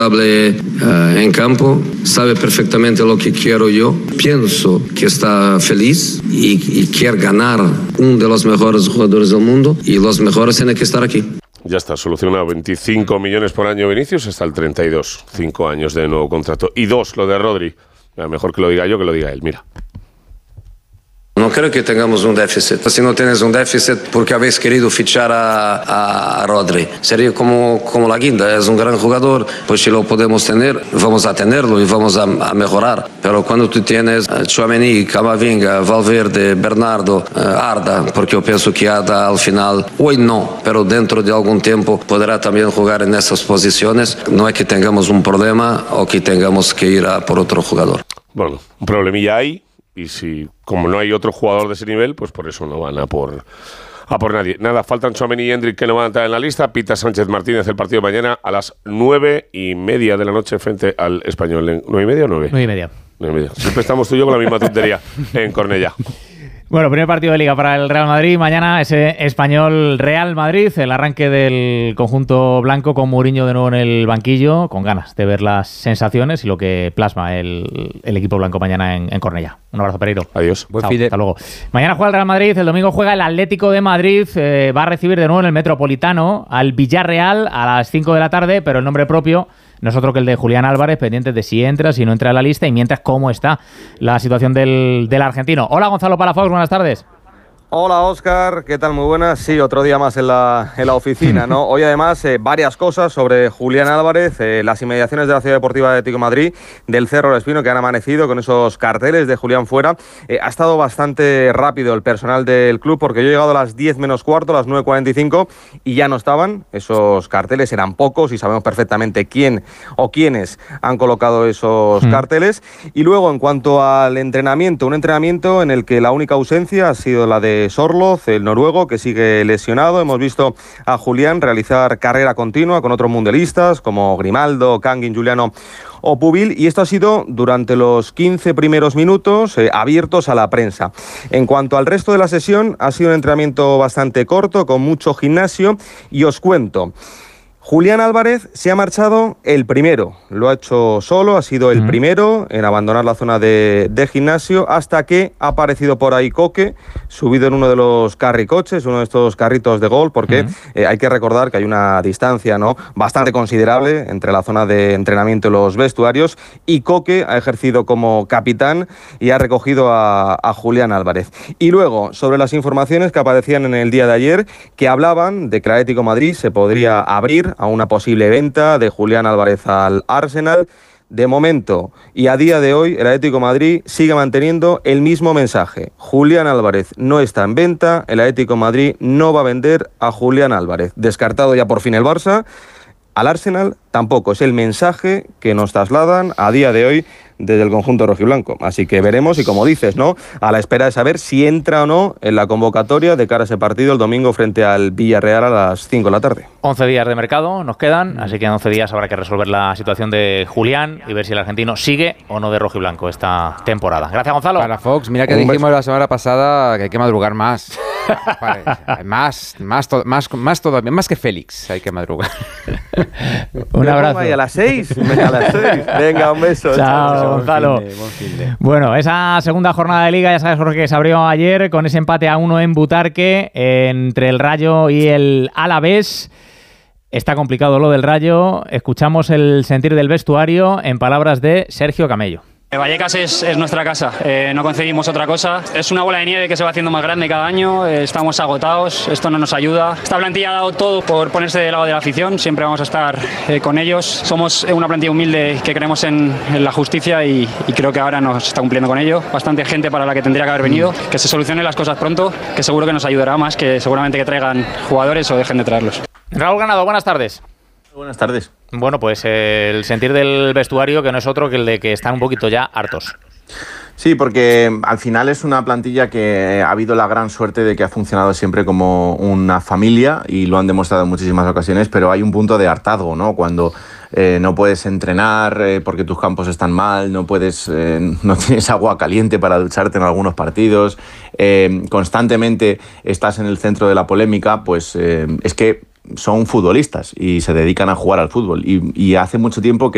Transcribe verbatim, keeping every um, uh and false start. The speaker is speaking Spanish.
Uh, en campo, sabe perfectamente lo que quiero yo, pienso que está feliz y, y quiere ganar uno de los mejores jugadores del mundo y los mejores tienen que estar aquí. Ya está solucionado, veinticinco millones por año Vinicius hasta el treinta y dos, cinco años de nuevo contrato y dos lo de Rodri, mejor que lo diga yo que lo diga él, mira. No creo que tengamos un déficit. Si no tienes un déficit porque habéis querido fichar a, a Rodri, sería como, como la guinda, es un gran jugador, pues si lo podemos tener, vamos a tenerlo y vamos a, a mejorar. Pero cuando tú tienes uh, Tchouaméni, Camavinga, Valverde, Bernardo, uh, Arda, porque yo pienso que Arda al final, hoy no, pero dentro de algún tiempo podrá también jugar en esas posiciones, no es que tengamos un problema o que tengamos que ir a por otro jugador. Bueno, un problemilla hay. Y si, como no hay otro jugador de ese nivel, pues por eso no van a por, a por nadie. Nada, faltan Tchouaméni y Endrick que no van a entrar en la lista. Pita Sánchez Martínez el partido de mañana a las nueve y media de la noche frente al Español. ¿Nueve y media o nueve? Nueve y media. Nueve y media. Siempre estamos tú y yo con la misma tontería en Cornellá. Bueno, primer partido de Liga para el Real Madrid. Mañana ese Español Real Madrid, el arranque del conjunto blanco con Mourinho de nuevo en el banquillo, con ganas de ver las sensaciones y lo que plasma el, el equipo blanco mañana en, en Cornellá. Un abrazo, Pereiro. Adiós. Buen fin de... Hasta luego. Mañana juega el Real Madrid, el domingo juega el Atlético de Madrid, eh, va a recibir de nuevo en el Metropolitano al Villarreal a las cinco de la tarde, pero el nombre propio no es otro que el de Julián Álvarez, pendientes de si entra, si no entra a la lista y mientras cómo está la situación del, del argentino. Hola, Gonzalo Palafox, buenas tardes. Hola, Óscar, ¿qué tal? Muy buenas. Sí, otro día más en la, en la oficina, ¿no? Hoy, además, eh, varias cosas sobre Julián Álvarez, eh, las inmediaciones de la Ciudad Deportiva de Atlético de Madrid, del Cerro del Espino, que han amanecido con esos carteles de Julián fuera. Eh, ha estado bastante rápido el personal del club, porque yo he llegado a las diez menos cuarto, a las nueve cuarenta y cinco, y ya no estaban. Esos carteles eran pocos y sabemos perfectamente quién o quiénes han colocado esos mm. carteles. Y luego, en cuanto al entrenamiento, un entrenamiento en el que la única ausencia ha sido la de Sorloth, el noruego, que sigue lesionado. Hemos visto a Julián realizar carrera continua con otros mundialistas como Grimaldo, Kangin, Juliano o Pubil, y esto ha sido durante los quince primeros minutos eh, abiertos a la prensa. En cuanto al resto de la sesión, ha sido un entrenamiento bastante corto, con mucho gimnasio, y os cuento. Julián Álvarez se ha marchado el primero, lo ha hecho solo, ha sido el uh-huh. primero en abandonar la zona de, de gimnasio, hasta que ha aparecido por ahí Coque, subido en uno de los carricoches, uno de estos carritos de gol, porque uh-huh. eh, hay que recordar que hay una distancia, ¿no?, bastante considerable entre la zona de entrenamiento y los vestuarios, y Coque ha ejercido como capitán y ha recogido a, a Julián Álvarez. Y luego, sobre las informaciones que aparecían en el día de ayer, que hablaban de que el Atlético de Madrid se podría abrir a una posible venta de Julián Álvarez al Arsenal. De momento y a día de hoy, el Atlético de Madrid sigue manteniendo el mismo mensaje. Julián Álvarez no está en venta, el Atlético de Madrid no va a vender a Julián Álvarez. Descartado ya por fin el Barça, al Arsenal tampoco. Es el mensaje que nos trasladan a día de hoy desde el conjunto rojiblanco. Así que veremos, y como dices, ¿no?, a la espera de saber si entra o no en la convocatoria de cara a ese partido el domingo frente al Villarreal a las cinco de la tarde. once días de mercado nos quedan, así que en once días habrá que resolver la situación de Julián y ver si el argentino sigue o no de rojiblanco esta temporada. Gracias, Gonzalo. Para Fox, mira que Un dijimos beso. la semana pasada que hay que madrugar más. Vale, más, más, to- más, más todavía, más que Félix, hay que madrugar. Un abrazo. A las seis. A las seis. Venga, un beso. Chao, Gonzalo. Buen fin de, buen fin de. Bueno, esa segunda jornada de Liga, ya sabes, Jorge, que se abrió ayer con ese empate a uno en Butarque entre el Rayo y el Alavés. Está complicado lo del Rayo. Escuchamos el sentir del vestuario en palabras de Sergio Camello. Vallecas es, es nuestra casa, eh, no concebimos otra cosa. Es una bola de nieve que se va haciendo más grande cada año, eh, estamos agotados, esto no nos ayuda. Esta plantilla ha dado todo por ponerse del lado de la afición, siempre vamos a estar eh, con ellos. Somos una plantilla humilde que creemos en, en la justicia y, y creo que ahora nos está cumpliendo con ello. Bastante gente para la que tendría que haber venido, que se solucionen las cosas pronto, que seguro que nos ayudará más, que seguramente que traigan jugadores o dejen de traerlos. Raúl Ganado, buenas tardes. Buenas tardes. Bueno, pues eh, el sentir del vestuario, que no es otro que el de que están un poquito ya hartos. Sí, porque al final es una plantilla que ha habido la gran suerte de que ha funcionado siempre como una familia y lo han demostrado en muchísimas ocasiones, pero hay un punto de hartazgo, ¿no? Cuando eh, no puedes entrenar eh, porque tus campos están mal, no puedes, eh, no tienes agua caliente para ducharte en algunos partidos, eh, constantemente estás en el centro de la polémica, pues eh, es que son futbolistas y se dedican a jugar al fútbol y, y hace mucho tiempo que